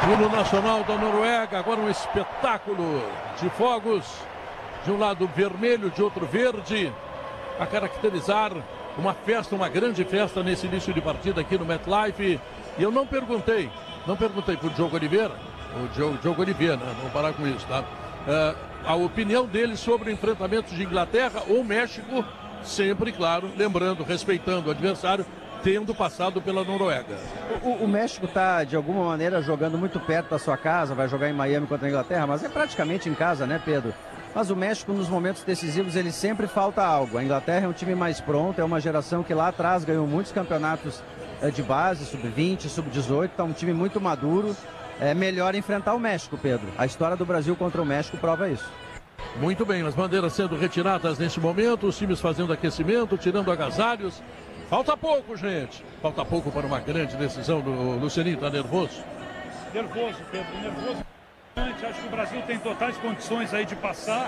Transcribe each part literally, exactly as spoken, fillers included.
Hino nacional da Noruega, agora um espetáculo de fogos, de um lado vermelho, de outro verde, a caracterizar uma festa, uma grande festa nesse início de partida aqui no MetLife. E eu não perguntei, não perguntei para o Diogo Oliveira, o Diogo, Diogo Oliveira, né? Vamos parar com isso, tá? Uh, a opinião dele sobre o enfrentamento de Inglaterra ou México, sempre, claro, lembrando, respeitando o adversário, tendo passado pela Noruega. O, o México está, de alguma maneira, jogando muito perto da sua casa, vai jogar em Miami contra a Inglaterra, mas é praticamente em casa, né, Pedro? Mas o México, nos momentos decisivos, ele sempre falta algo. A Inglaterra é um time mais pronto, é uma geração que lá atrás ganhou muitos campeonatos é, de base, sub vinte, sub dezoito, está um time muito maduro. É melhor enfrentar o México, Pedro. A história do Brasil contra o México prova isso. Muito bem, as bandeiras sendo retiradas neste momento, os times fazendo aquecimento, tirando agasalhos. Falta pouco, gente. Falta pouco para uma grande decisão do Lucianinho. Está nervoso? Nervoso, Pedro. Nervoso. Acho que o Brasil tem totais condições aí de passar.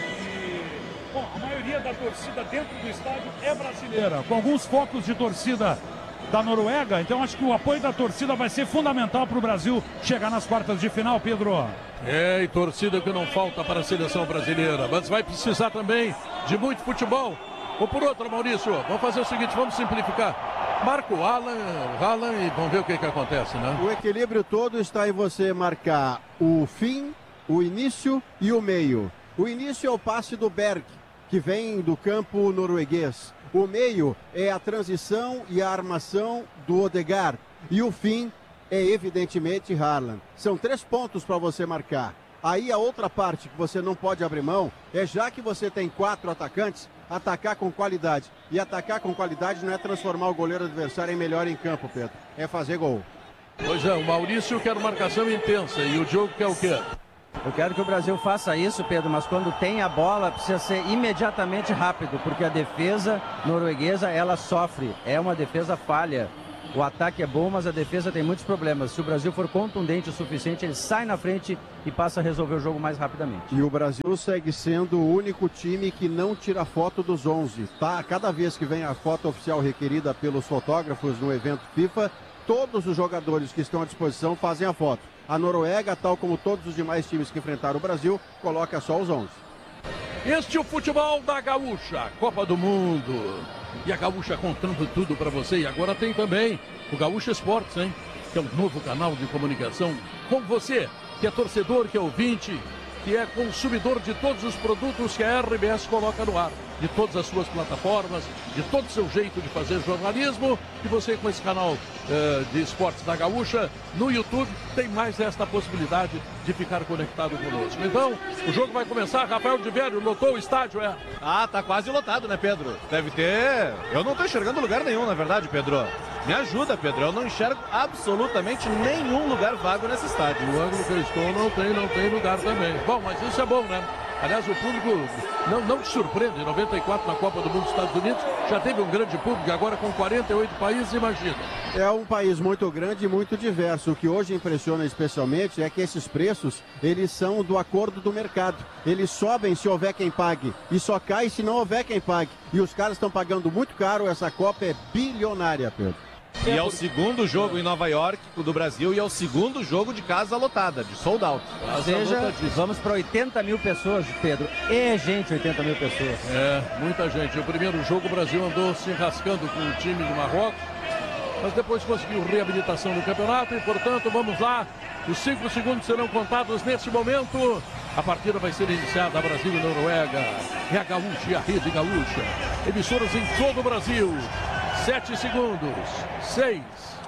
E, bom, a maioria da torcida dentro do estádio é brasileira, com alguns focos de torcida da Noruega. Então acho que o apoio da torcida vai ser fundamental para o Brasil chegar nas quartas de final, Pedro. É, e torcida que não falta para a seleção brasileira. Mas vai precisar também de muito futebol. Ou por outra, Maurício, vamos fazer o seguinte, vamos simplificar. Marca o Alan, o Alan e vamos ver o que, que acontece, né? O equilíbrio todo está em você marcar o fim, o início e o meio. O início é o passe do Berg, que vem do campo norueguês. O meio é a transição e a armação do Odegaard. E o fim é, evidentemente, Haaland. São três pontos para você marcar. Aí a outra parte que você não pode abrir mão é, já que você tem quatro atacantes, atacar com qualidade. E atacar com qualidade não é transformar o goleiro adversário em melhor em campo, Pedro. É fazer gol. Pois é, o Maurício quer marcação intensa e o Diogo quer o quê? Eu quero que o Brasil faça isso, Pedro, mas quando tem a bola precisa ser imediatamente rápido, porque a defesa norueguesa, ela sofre. É uma defesa falha. O ataque é bom, mas a defesa tem muitos problemas. Se o Brasil for contundente o suficiente, ele sai na frente e passa a resolver o jogo mais rapidamente. E o Brasil segue sendo o único time que não tira foto dos onze. Tá? Cada vez que vem a foto oficial requerida pelos fotógrafos no evento FIFA, todos os jogadores que estão à disposição fazem a foto. A Noruega, tal como todos os demais times que enfrentaram o Brasil, coloca só os onze. Este é o futebol da Gaúcha, Copa do Mundo. E a Gaúcha contando tudo para você. E agora tem também o Gaúcha Esportes, hein? Que é um novo canal de comunicação com você, que é torcedor, que é ouvinte, que é consumidor de todos os produtos que a R B S coloca no ar, de todas as suas plataformas, de todo o seu jeito de fazer jornalismo. E você, com esse canal uh, de esportes da Gaúcha no YouTube, tem mais esta possibilidade de ficar conectado conosco. Então, o jogo vai começar. Rafael de Vério lotou o estádio, é? Ah, tá quase lotado, né, Pedro? Deve ter... Eu não tô enxergando lugar nenhum, na verdade, Pedro. Me ajuda, Pedro. Eu não enxergo absolutamente nenhum lugar vago nesse estádio. No ângulo que eu estou, não tem, não tem lugar também. Bom, mas isso é bom, né? Aliás, o público não, não te surpreende. Em noventa e quatro, na Copa do Mundo dos Estados Unidos, já teve um grande público. Agora, com quarenta e oito países, imagina. É um país muito grande e muito diverso. O que hoje impressiona especialmente é que esses preços, eles são do acordo do mercado. Eles sobem se houver quem pague e só cai se não houver quem pague. E os caras estão pagando muito caro. Essa Copa é bilionária, Pedro. E é o segundo jogo em Nova York do Brasil e é o segundo jogo de casa lotada, de sold out. Ou seja, vamos para oitenta mil pessoas, Pedro. E, gente, oitenta mil pessoas. É, muita gente. O primeiro jogo o Brasil andou se rascando com o time do Marrocos, mas depois conseguiu reabilitação no campeonato e, portanto, vamos lá. Os cinco segundos serão contados neste momento. A partida vai ser iniciada, Brasil e Noruega. É a Gaúcha e a Rede Gaúcha. Emissoras em todo o Brasil. Sete segundos. Seis,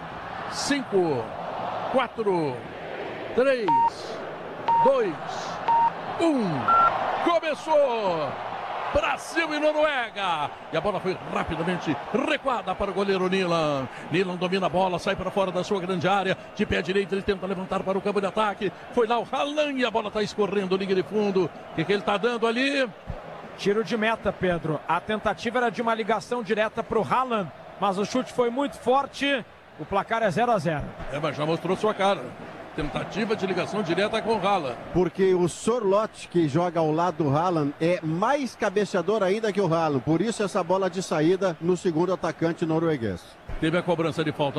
cinco, quatro, três, dois, um. Começou! Brasil e Noruega. E a bola foi rapidamente recuada para o goleiro Nilan. Nilan domina a bola, sai para fora da sua grande área. De pé direito, ele tenta levantar para o campo de ataque. Foi lá o Haaland e a bola está escorrendo, linha de fundo. O que, que ele está dando ali? Tiro de meta, Pedro. A tentativa era de uma ligação direta para o Haaland, mas o chute foi muito forte. O placar é zero a zero. É, mas já mostrou sua cara. Tentativa de ligação direta com o Haaland. Porque o Sorloth, que joga ao lado do Haaland, é mais cabeceador ainda que o Haaland. Por isso essa bola de saída no segundo atacante norueguês. Teve a cobrança de falta.